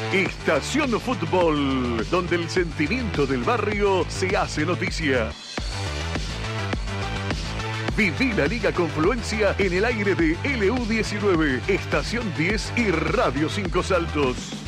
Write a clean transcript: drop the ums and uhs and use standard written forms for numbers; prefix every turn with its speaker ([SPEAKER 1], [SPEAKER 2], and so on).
[SPEAKER 1] Estación Fútbol, donde el sentimiento del barrio se hace noticia. Viví la Liga Confluencia en el aire de LU19, Estación 10 y Radio 5 Saltos.